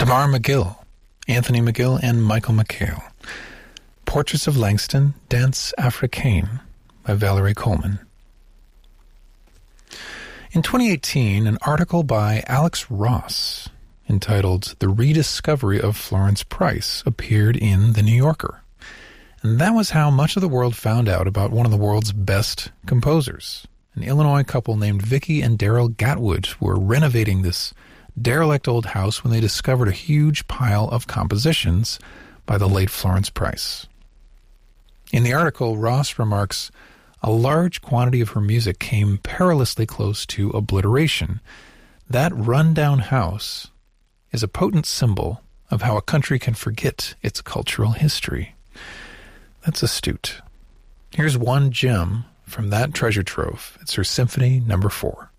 Tamar McGill, Anthony McGill, and Michael McHale. Portraits of Langston, Danse Africaine by Valerie Coleman. In 2018, an article by Alex Ross entitled The Rediscovery of Florence Price appeared in The New Yorker. And that was how much of the world found out about one of the world's best composers. An Illinois couple named Vicky and Daryl Gatwood were renovating this derelict old house when they discovered a huge pile of compositions by the late Florence Price. In the article, Ross remarks, a large quantity of her music came perilously close to obliteration. That run-down house is a potent symbol of how a country can forget its cultural history. That's astute. Here's one gem from that treasure trove. It's her Symphony No. 4.